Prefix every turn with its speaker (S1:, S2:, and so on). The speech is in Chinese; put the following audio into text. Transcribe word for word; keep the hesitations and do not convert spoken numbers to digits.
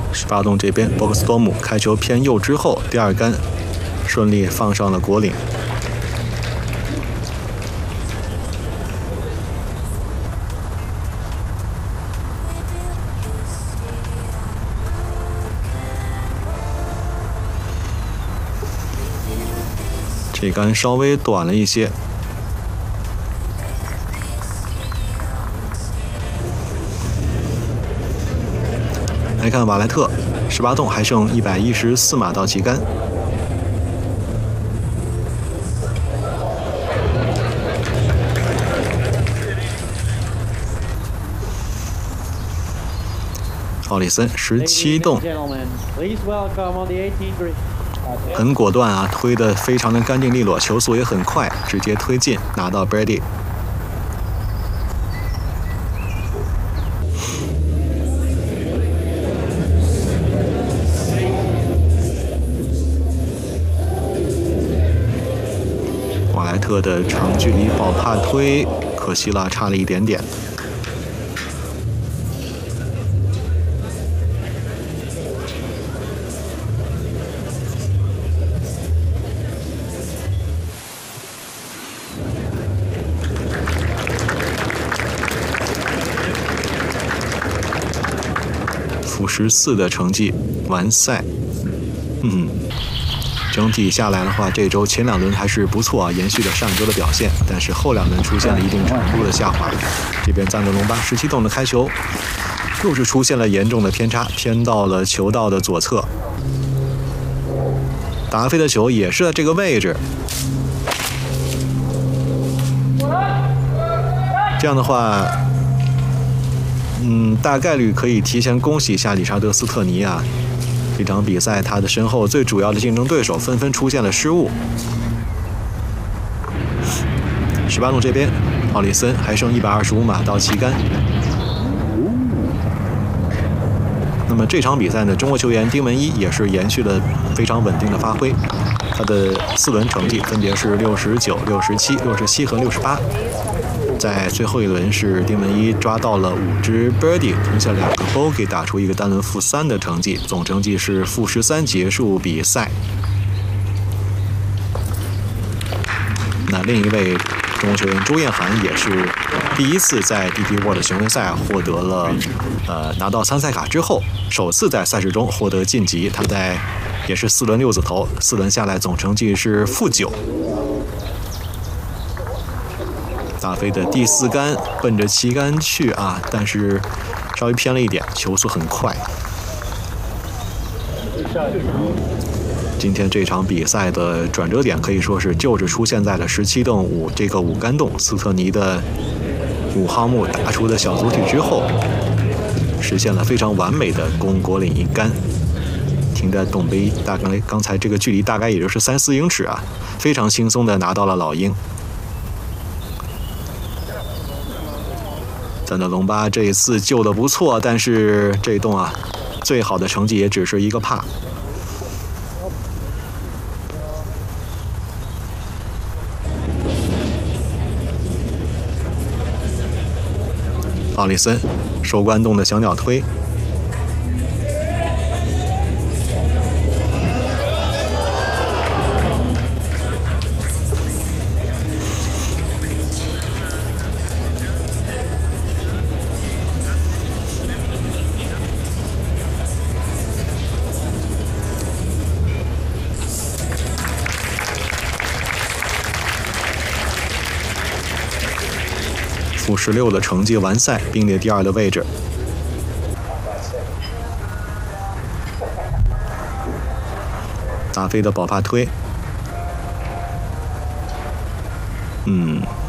S1: 十八洞这边，博克斯多姆开球偏右之后，第二杆顺利放上了果岭。这杆稍微短了一些。来看瓦莱特，十八洞还剩一百一十四码到旗杆。奥里森十七洞，很果断啊，推得非常的干净利落，球速也很快，直接推进拿到 Brady。瓦莱特的长距离保帕推，可惜了，差了一点点。负十四的成绩完赛。嗯，整体下来的话，这周前两轮还是不错啊，延续了上周的表现，但是后两轮出现了一定程度的下滑。这边赞德隆巴十七洞的开球，又是出现了严重的偏差，偏到了球道的左侧。达菲的球也是在这个位置，这样的话。嗯，大概率可以提前恭喜一下理查德·斯特尼啊！这场比赛他的身后最主要的竞争对手纷纷出现了失误。十八洞这边，奥里森还剩一百二十五码到旗杆。那么这场比赛呢，中国球员丁文一也是延续了非常稳定的发挥，他的四轮成绩分别是六十九、六十七、六十七和六十八。在最后一轮是丁文一抓到了五支 birdie， 吞下两个 bogey， 打出一个单轮负三的成绩，总成绩是负十三结束比赛。那另一位中国球员周彦涵也是第一次在 D P World 巡回赛获得了呃拿到参赛卡之后，首次在赛事中获得晋级。他在也是四轮六字头，四轮下来总成绩是负九。大飞的第四杆奔着旗杆去啊，但是稍微偏了一点，球速很快。今天这场比赛的转折点可以说是就是出现在了十七洞五这个五杆洞，斯特尼的五号木打出的小足体之后，实现了非常完美的攻果岭一杆，停在洞碑大概刚才这个距离大概也就是三四英尺啊，非常轻松的拿到了老鹰。赞德隆巴这一次救的不错，但是这一洞啊，最好的成绩也只是一个帕。奥里森收官洞的小鸟推。负十六的成绩完赛，并列第二的位置。大飞的保帕推，嗯，